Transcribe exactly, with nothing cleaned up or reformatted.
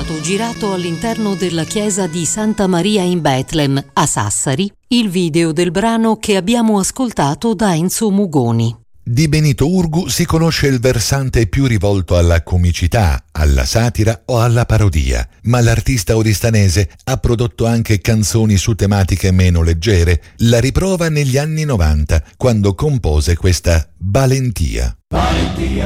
stato girato all'interno della chiesa di Santa Maria in Betlem, a Sassari, il video del brano che abbiamo ascoltato da Enzo Mugoni. Di Benito Urgu si conosce il versante più rivolto alla comicità, alla satira o alla parodia, ma l'artista oristanese ha prodotto anche canzoni su tematiche meno leggere. La riprova negli anni novanta, quando compose questa Valentia. Valentia,